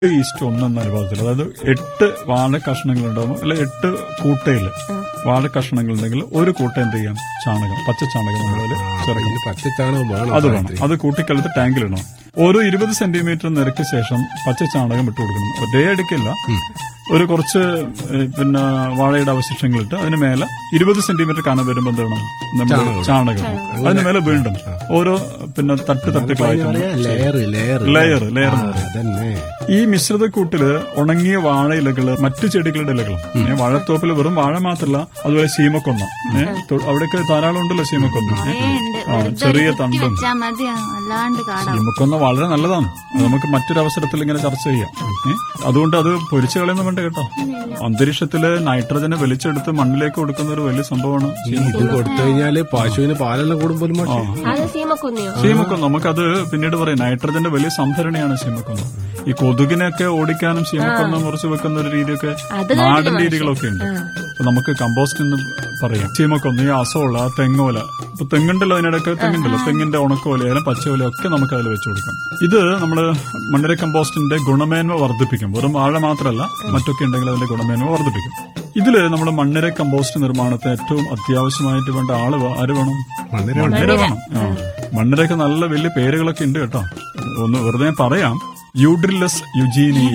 1 എന്ന അനുപാതത്തിൽ, അതായത് 8 വാഴ കഷ്ണങ്ങൾ ഉണ്ടാകുമ്പോൾ അല്ലെ 8 കൂട്ടയിൽ വാഴ കഷ്ണങ്ങൾ ഉണ്ടെങ്കിൽ ഒരു കൂട്ട എന്ത് ചെയ്യാം, ചാണകം, പച്ച ചാണകം നമ്മളതിൽ ചേർക്കണം. അത് വേണം, അത് കൂട്ടിക്കലത്ത് ടാങ്കിലിടണം. ഓരോ 20 സെന്റിമീറ്റർ നിരക്ക് ശേഷം പച്ച ചാണകം ഇട്ട് കൊടുക്കണം. ഒരേ അടിക്കില്ല, ഒരു കുറച്ച് വാഴയുടെ അവശിഷ്ടങ്ങളിട്ട് അതിന് മേലെ 20 സെന്റിമീറ്റർ കാണാൻ വരുമ്പോൾ എന്ത് വേണം, നമ്മൾ ചാണകം അതിന് മേലെ വീണ്ടും ഓരോ തട്ടുകളായിട്ട് ലെയർ ഈ മിശ്രിതക്കൂട്ടില് ഉണങ്ങിയ വാഴയിലകള്, മറ്റു ചെടികളുടെ ഇലകളും, വാഴത്തോപ്പിൽ വെറും വാഴ മാത്രമല്ല, അതുപോലെ ശീമക്കൊന്ന, അവിടെയൊക്കെ ധാരാളം ഉണ്ടല്ലോ ശീമക്കൊന്ന, ചെറിയ തണ്ടും. ശീമക്കൊന്ന വളരെ നല്ലതാണ്, അത് നമുക്ക് മറ്റൊരവസരത്തിൽ ഇങ്ങനെ ചർച്ച ചെയ്യാം. അതുകൊണ്ട് അത് പൊരിച്ചു കളയുന്ന വേണ്ട കേട്ടോ. അന്തരീക്ഷത്തില് നൈട്രജനെ വലിച്ചെടുത്ത് മണ്ണിലേക്ക് കൊടുക്കുന്ന ഒരു വലിയ സംഭവമാണ് കൊടുത്തു കഴിഞ്ഞാല് പശുവിന് പാലെല്ലാം കൂടുമ്പോഴും ശീമക്കൊന്ന. നമുക്കത് പിന്നീട് പറയാം, നൈട്രജന്റെ വലിയ സംഭരണിയാണ് ശീമക്കൊന്ന. ഈ കൊതുകിനൊക്കെ ഓടിക്കാനും ശീമക്കൊന്ന മുറിച്ച് വെക്കുന്ന ഒരു രീതിയൊക്കെ നാടൻ രീതികളൊക്കെ ഉണ്ട്. അപ്പൊ നമുക്ക് കമ്പോസ്റ്റ് എന്ന് പറയാം. ശീമക്കൊന്ന, ഈ അസോള, തെങ്ങോല, ഇപ്പൊ തെങ്ങുണ്ടല്ലോ, അതിനിടയ്ക്ക് തെങ്ങുണ്ടല്ലോ, തെങ്ങിന്റെ ഉണക്കോലയാലും പച്ചോല ഒക്കെ നമുക്ക് അതിൽ വെച്ചു കൊടുക്കാം. ഇത് നമ്മള് മണ്ണിര കമ്പോസ്റ്റിന്റെ ഗുണമേന്മ വർദ്ധിപ്പിക്കും. വെറും വാഴ മാത്രമല്ല, മറ്റൊക്കെ ഉണ്ടെങ്കിൽ അതിന്റെ ഗുണമേന്മ വർദ്ധിപ്പിക്കും. ഇതില് നമ്മുടെ മണ്ണിര കമ്പോസ്റ്റ് നിർമ്മാണത്തിന് ഏറ്റവും അത്യാവശ്യമായിട്ട് വേണ്ട ആര് വേണം? മണ്ണിര വേണം. മണ്ണിരക്ക് നല്ല വലിയ പേരുകളൊക്കെ ഉണ്ട് കേട്ടോ. ഒന്ന് വെറുതെ പറയാം, യൂഡ്രില്ലസ് യുജീനിയ.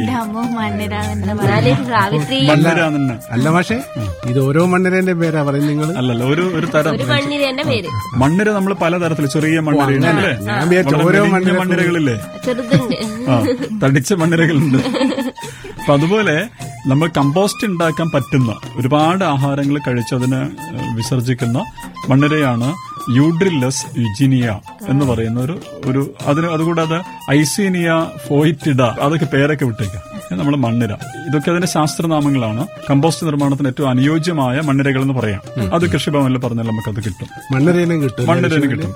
അല്ല പക്ഷേ ഇത് ഓരോ മണ്ണിരന്റെ പേരാ പറയുന്നത് നിങ്ങൾ? അല്ലല്ല, ഒരു തരം മണ്ണിര നമ്മൾ പലതരത്തിൽ, ചെറിയ മണ്ണിരയുണ്ട്, ഓരോ മണ്ണിരകളില്ലേ, തടിച്ച മണ്ണിരകളുണ്ട്. അപ്പൊ അതുപോലെ നമ്മൾ കമ്പോസ്റ്റ് ഉണ്ടാക്കാൻ പറ്റുന്ന ഒരുപാട് ആഹാരങ്ങൾ കഴിച്ച് അതിനെ വിസർജിക്കുന്ന മണ്ണിരയാണ് യൂഡ്രില്ലസ് യുജീനിയ എന്ന് പറയുന്ന ഒരു അതുകൂടാതെ ഐസീനിയ ഫോയിറ്റിഡ, അതൊക്കെ പേരൊക്കെ വിട്ടേക്കാം. നമ്മൾ മണ്ണിര, ഇതൊക്കെ അതിന്റെ ശാസ്ത്രനാമങ്ങളാണ്. കമ്പോസ്റ്റ് നിർമ്മാണത്തിന് ഏറ്റവും അനുയോജ്യമായ മണ്ണിരകൾ എന്ന് പറയാം. അത് കൃഷിഭവനിൽ പറഞ്ഞാൽ നമുക്കത് കിട്ടും, മണ്ണിരേനും കിട്ടും.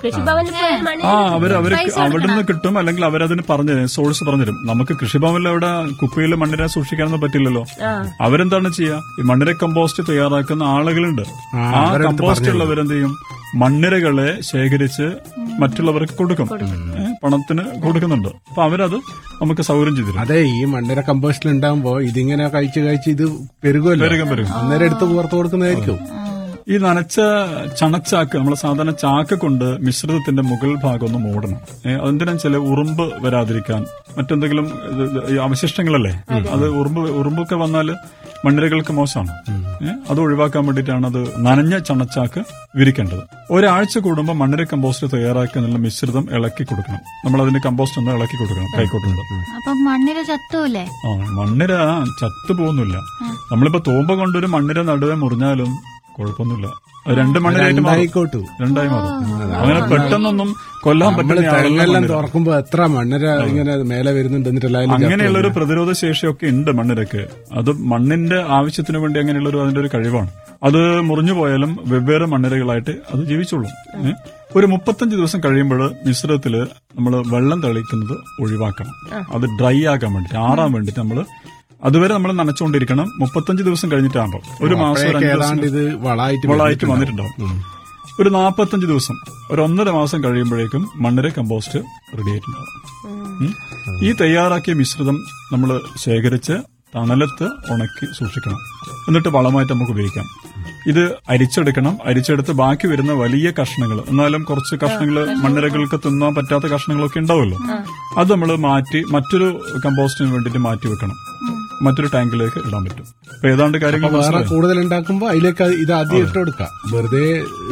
അവര് അവിടുന്ന് കിട്ടും, അല്ലെങ്കിൽ അവരതിന് പറഞ്ഞുതരും, സോഴ്സ് പറഞ്ഞുതരും. നമുക്ക് കൃഷിഭവനിൽ അവിടെ കുപ്പിയിൽ മണ്ണിര സൂക്ഷിക്കാനൊന്നും പറ്റില്ലല്ലോ. അവരെന്താണ് ചെയ്യുക, ഈ മണ്ണിര കമ്പോസ്റ്റ് തയ്യാറാക്കുന്ന ആളുകളുണ്ട്. ആ കമ്പോസ്റ്റ് ഉള്ളവരെന്ത് ചെയ്യും, മണ്ണിരകളെ ശേഖരിച്ച് മറ്റുള്ളവർക്ക് കൊടുക്കും, പണത്തിന് കൊടുക്കുന്നുണ്ട്. അപ്പൊ അവരത് നമുക്ക് സൗകര്യം ചെയ്തു. അതെ, ഈ മണ്ണിര കമ്പോസ്റ്റിൽ ഉണ്ടാകുമ്പോ ഇതിങ്ങനെ കഴിച്ച് ഇത് പെരുകുമല്ലോ, അന്നേരം എടുത്ത് പുറത്തു കൊടുക്കുന്നതായിരിക്കും. ഈ നനച്ച ചണച്ചാക്ക്, നമ്മളെ സാധാരണ ചാക്ക് കൊണ്ട് മിശ്രിതത്തിന്റെ മുകൾ ഭാഗം ഒന്ന് മൂടണം. അതിന് ചില ഉറുമ്പ് വരാതിരിക്കാൻ, മറ്റെന്തെങ്കിലും അവശിഷ്ടങ്ങളല്ലേ, അത് ഉറുമ്പൊക്കെ വന്നാല് മണ്ണിരകൾക്ക് മോശമാണ്. അത് ഒഴിവാക്കാൻ വേണ്ടിയിട്ടാണ് അത് നനഞ്ഞ ചണച്ചാക്ക് വിരിക്കേണ്ടത്. ഒരാഴ്ച കൂടുമ്പോൾ മണ്ണിര കമ്പോസ്റ്റ് തയ്യാറാക്കാനുള്ള മിശ്രിതം ഇളക്കി കൊടുക്കണം. നമ്മൾ അതിന്റെ കമ്പോസ്റ്റ് ഒന്ന് ഇളക്കി കൊടുക്കണം കൈക്കോട്ടുണ്ട്. മണ്ണിര ചത്തൂല്ലേ? മണ്ണിര ചത്തു പോകുന്നില്ല. നമ്മളിപ്പോ തൂമ്പ കൊണ്ടൊരു മണ്ണിര നടുവെ മുറിഞ്ഞാലും കുഴപ്പമൊന്നുമില്ല, 2 മണ്ണിരായിട്ട് രണ്ടായി മാറും. അങ്ങനെ പെട്ടെന്നൊന്നും കൊല്ലാൻ പറ്റില്ല. തുറക്കുമ്പോ എത്ര മണ്ണിര ഇങ്ങനെ മേലെ വരുന്നുണ്ട്. അങ്ങനെയുള്ള ഒരു പ്രതിരോധ ശേഷിയൊക്കെ ഉണ്ട് മണ്ണിരക്ക്. അത് മണ്ണിന്റെ ആവശ്യത്തിന് വേണ്ടി അങ്ങനെയുള്ള അതിന്റെ ഒരു കഴിവാണ്. അത് മുറിഞ്ഞു പോയാലും വെവ്വേറെ മണ്ണിരകളായിട്ട് അത് ജീവിച്ചോളും. ഒരു 35 ദിവസം കഴിയുമ്പോൾ മിശ്രിതത്തില് നമ്മൾ വെള്ളം തളിക്കുന്നത് ഒഴിവാക്കണം. അത് ഡ്രൈ ആക്കാൻ വേണ്ടിട്ട്, ആറാൻ വേണ്ടിട്ട് നമ്മൾ അതുവരെ നമ്മൾ നനച്ചുകൊണ്ടിരിക്കണം. 35 ദിവസം കഴിഞ്ഞിട്ടാകുമ്പോൾ, ഒരു മാസം വളമായിട്ട് വന്നിട്ടുണ്ടാവും. ഒരു 45 ദിവസം, ഒരു 1.5 മാസം കഴിയുമ്പോഴേക്കും മണ്ണിര കമ്പോസ്റ്റ് റെഡി ആയിട്ടുണ്ടാവും. ഈ തയ്യാറാക്കിയ മിശ്രിതം നമ്മൾ ശേഖരിച്ച് തണലത്ത് ഉണക്കി സൂക്ഷിക്കണം. എന്നിട്ട് വളമായിട്ട് നമുക്ക് ഉപയോഗിക്കാം. ഇത് അരിച്ചെടുത്ത് ബാക്കി വരുന്ന വലിയ കഷ്ണങ്ങൾ, എന്നാലും കുറച്ച് കഷ്ണങ്ങൾ മണ്ണിരകൾക്ക് തിന്നാൻ പറ്റാത്ത കഷ്ണങ്ങളൊക്കെ ഉണ്ടാവുമല്ലോ, അത് നമ്മൾ മാറ്റി മറ്റൊരു കമ്പോസ്റ്റിന് വേണ്ടിയിട്ട് മാറ്റി വെക്കണം. മറ്റൊരു ടാങ്കിലേക്ക് ഇടാൻ പറ്റും. അപ്പൊ ഏതാണ്ട് കാര്യങ്ങൾ കൂടുതൽ ഉണ്ടാക്കുമ്പോൾ അതിലേക്ക് ഇത് ആദ്യം ഇട്ട് കൊടുക്കാം, വെറുതെ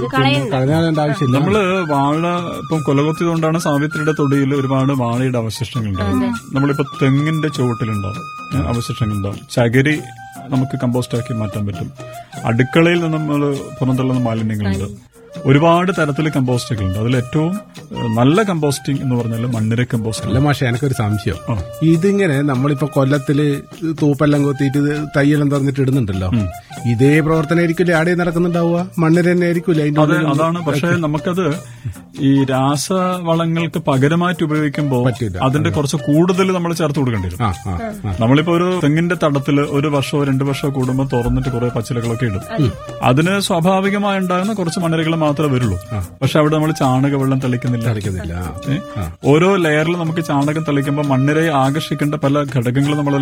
കളയാൻ ആവശ്യമില്ല. നമ്മള് വാഴ ഇപ്പം കൊലകൊത്തിയതുകൊണ്ടാണ് സാവിത്രിയുടെ തൊടിയിൽ ഒരുപാട് വാഴയുടെ അവശിഷ്ടങ്ങൾ ഉണ്ടാവും. നമ്മളിപ്പോ തെങ്ങിന്റെ ചുവട്ടിലുണ്ടാവും അവശിഷ്ടങ്ങളുണ്ടാവും. ചകിരി നമുക്ക് കമ്പോസ്റ്റാക്കി മാറ്റാൻ പറ്റും. അടുക്കളയിൽ നിന്ന് നമ്മൾ പുറന്തള്ളുന്ന മാലിന്യങ്ങളുണ്ട്. ഒരുപാട് തരത്തിൽ കമ്പോസ്റ്റുകളുണ്ട്. അതിൽ ഏറ്റവും നല്ല കമ്പോസ്റ്റിംഗ് എന്ന് പറഞ്ഞാൽ മണ്ണിര കമ്പോസ്റ്റ്. അല്ല മാഷെ, എനിക്കൊരു സംശയം. ഇതിങ്ങനെ നമ്മളിപ്പോ കൊല്ലത്തില് തൂപ്പെല്ലാം കൊത്തിയിട്ട് തയ്യെല്ലാം തുറന്നിട്ട് ഇടുന്നുണ്ടല്ലോ, ഇതേ പ്രവർത്തനമായിരിക്കില്ലേ ആടെ നടക്കുന്നുണ്ടാവുക? മണ്ണിര തന്നെ ആയിരിക്കില്ലേ? അതാണ്. പക്ഷെ നമുക്കത് ഈ രാസവളങ്ങൾക്ക് പകരമായിട്ട് ഉപയോഗിക്കുമ്പോൾ അതിന്റെ കുറച്ച് കൂടുതൽ നമ്മൾ ചേർത്ത് കൊടുക്കേണ്ടി വരും. നമ്മളിപ്പോ ഒരു തെങ്ങിന്റെ തടത്തില് 1 വർഷമോ 2 വർഷമോ കൂടുമ്പോൾ തുറന്നിട്ട് കുറെ പച്ചിലകളൊക്കെ ഇടും. അതിന് സ്വാഭാവികമായി ഉണ്ടാകുന്ന കുറച്ച് മണ്ണിരകൾ വെള്ളം മാത്രമേ വരുള്ളൂ. പക്ഷെ അവിടെ നമ്മൾ ചാണക വെള്ളം തളിക്കുന്നില്ല. ഓരോ ലെയറിലും നമുക്ക് ചാണകം തളിക്കുമ്പോൾ മണ്ണിരയെ ആകർഷിക്കേണ്ട പല ഘടകങ്ങളും നമ്മൾ